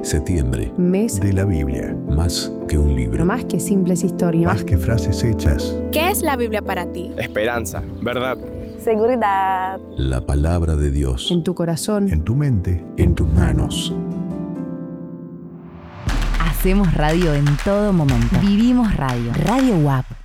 Septiembre. Mes de la Biblia. Más que un libro. Más que simples historias. Más que frases hechas. ¿Qué es la Biblia para ti? Esperanza, verdad, seguridad. La palabra de Dios. En tu corazón. En tu mente. En tus manos. Hacemos radio en todo momento. Vivimos radio. Radio WAP.